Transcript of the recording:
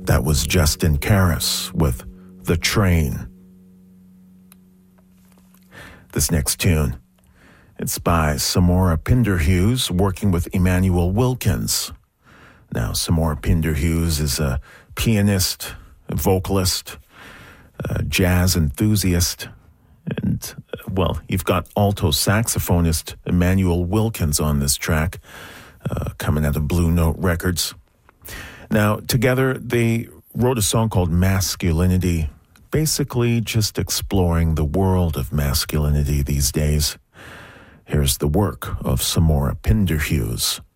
That was Justin Karas with The Train. This next tune, it's by Samora Pinderhughes working with Emmanuel Wilkins. Now, Samora Pinderhughes is a pianist, a vocalist, a jazz enthusiast, and, well, you've got alto saxophonist Emmanuel Wilkins on this track, coming out of Blue Note Records. Now, together, they wrote a song called Masculinity, basically just exploring the world of masculinity these days. Here's the work of Samora Pinderhughes.